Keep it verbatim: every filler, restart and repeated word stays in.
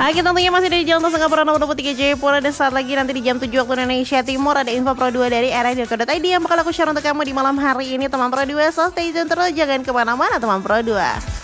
Oke, tentunya masih dari Jalan Tol Singapura nomor dua puluh tiga Jayapura. Dan saat lagi nanti di jam tujuh waktu Indonesia Timur ada info Pro dua dari r r i dot co dot i d yang bakal aku share untuk kamu di malam hari ini teman Pro dua. So stay tune terus, jangan kemana-mana teman Pro dua.